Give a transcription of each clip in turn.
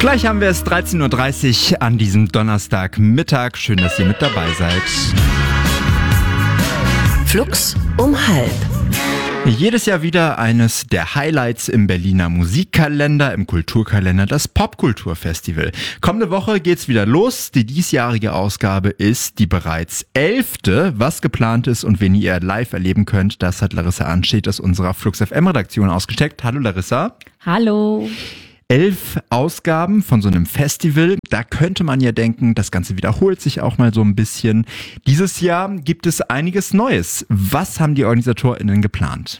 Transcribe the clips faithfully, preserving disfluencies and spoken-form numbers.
Gleich haben wir es dreizehn Uhr dreißig an diesem Donnerstagmittag. Schön, dass ihr mit dabei seid. Flux um halb. Jedes Jahr wieder eines der Highlights im Berliner Musikkalender, im Kulturkalender, das Popkulturfestival. Kommende Woche geht's wieder los. Die diesjährige Ausgabe ist die bereits elfte. Was geplant ist und wen ihr live erleben könnt, das hat Larissa Anschied aus unserer Flux F M-Redaktion ausgesteckt. Hallo Larissa. Hallo. Elf Ausgaben von so einem Festival. Da könnte man ja denken, das Ganze wiederholt sich auch mal so ein bisschen. Dieses Jahr gibt es einiges Neues. Was haben die OrganisatorInnen geplant?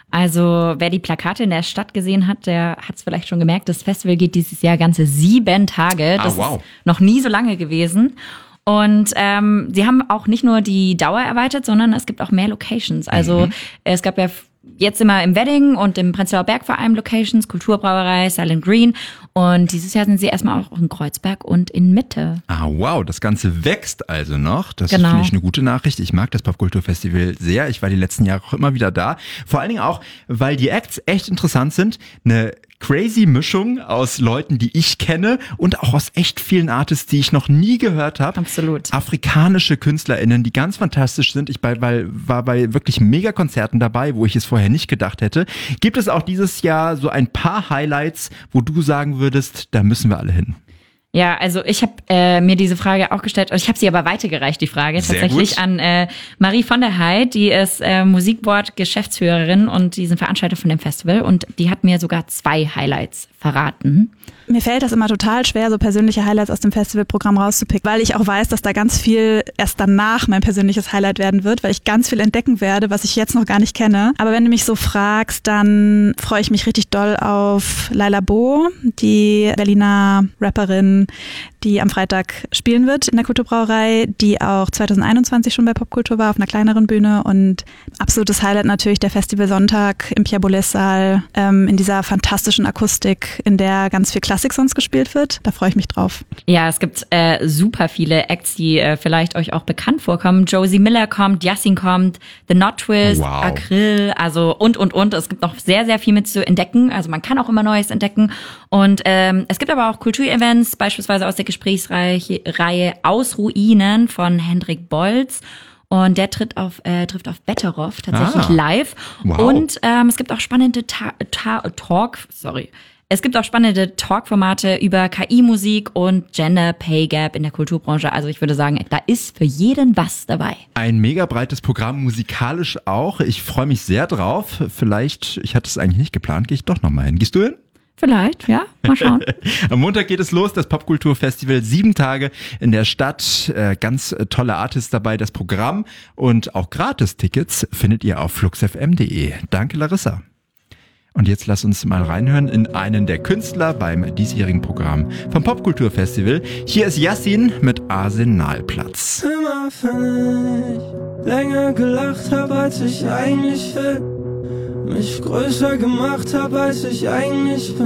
Also wer die Plakate in der Stadt gesehen hat, der hat es vielleicht schon gemerkt, das Festival geht dieses Jahr ganze sieben Tage. Das ah, wow. ist noch nie so lange gewesen. Und ähm, sie haben auch nicht nur die Dauer erweitert, sondern es gibt auch mehr Locations. Also mhm. es gab ja jetzt immer im Wedding und im Prenzlauer Berg vor allem Locations, Kulturbrauerei, Silent Green. Und dieses Jahr sind sie erstmal auch in Kreuzberg und in Mitte. Ah, wow, das Ganze wächst also noch. Das genau. finde ich eine gute Nachricht. Ich mag das Popkulturfestival sehr. Ich war die letzten Jahre auch immer wieder da. Vor allen Dingen auch, weil die Acts echt interessant sind. Eine crazy Mischung aus Leuten, die ich kenne und auch aus echt vielen Artists, die ich noch nie gehört habe. Absolut. Afrikanische KünstlerInnen, die ganz fantastisch sind. Ich bei, weil, war bei wirklich Mega-Konzerten dabei, wo ich es vorher nicht gedacht hätte. Gibt es auch dieses Jahr so ein paar Highlights, wo du sagen würdest, da müssen wir alle hin? Ja, also ich habe äh, mir diese Frage auch gestellt, ich habe sie aber weitergereicht, die Frage Sehr tatsächlich gut. an äh, Marie von der Heid, die ist äh, Musikboard-Geschäftsführerin und die sind Veranstalter von dem Festival und die hat mir sogar zwei Highlights verraten. Mir fällt das immer total schwer, so persönliche Highlights aus dem Festivalprogramm rauszupicken, weil ich auch weiß, dass da ganz viel erst danach mein persönliches Highlight werden wird, weil ich ganz viel entdecken werde, was ich jetzt noch gar nicht kenne. Aber wenn du mich so fragst, dann freue ich mich richtig doll auf Laila Bo, die Berliner Rapperin, die am Freitag spielen wird in der Kulturbrauerei, die auch zwanzig einundzwanzig schon bei Popkultur war, auf einer kleineren Bühne. Und absolutes Highlight natürlich der Festivalsonntag im Pierre Boulez-Saal, ähm, in dieser fantastischen Akustik, in der ganz viel Klassik sonst gespielt wird. Da freue ich mich drauf. Ja, es gibt äh, super viele Acts, die äh, vielleicht euch auch bekannt vorkommen. Josie Miller kommt, Yassin kommt, The Not Twist, wow. Acryl, also und, und, und. Es gibt noch sehr, sehr viel mit zu entdecken. Also man kann auch immer Neues entdecken. Und ähm, es gibt aber auch Kulturevents, beispielsweise aus der Gesprächsreihe Aus Ruinen von Hendrik Bolz. Und der tritt auf, äh, trifft auf Betteroff tatsächlich ah, live. Wow. Und ähm, es gibt auch spannende Ta- Ta- Talk, sorry. Es gibt auch spannende Talk-Formate über K I-Musik und Gender Pay Gap in der Kulturbranche. Also ich würde sagen, da ist für jeden was dabei. Ein mega breites Programm, musikalisch auch. Ich freue mich sehr drauf. Vielleicht, ich hatte es eigentlich nicht geplant, gehe ich doch nochmal hin. Gehst du hin? Vielleicht, ja. Mal schauen. Am Montag geht es los, das Popkulturfestival. Sieben Tage in der Stadt. Äh, ganz tolle Artists dabei, das Programm. Und auch Gratis-Tickets findet ihr auf fluxfm punkt de. Danke, Larissa. Und jetzt lass uns mal reinhören in einen der Künstler beim diesjährigen Programm vom Popkulturfestival. Hier ist Yassin mit Arsenalplatz. Immer wenn ich länger gelacht habe, als ich eigentlich will, mich größer gemacht habe, als ich eigentlich bin.